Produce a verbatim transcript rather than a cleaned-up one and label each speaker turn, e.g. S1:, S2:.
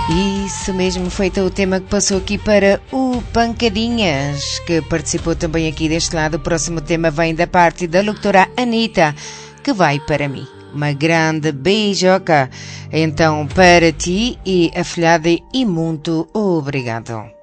S1: Isso mesmo, feito o tema que passou aqui para o Pancadinhas, que participou também aqui deste lado. O próximo tema vem da parte da locutora Anitta, que vai para mim. Uma grande beijoca, então, para ti e afilhada, e muito obrigado.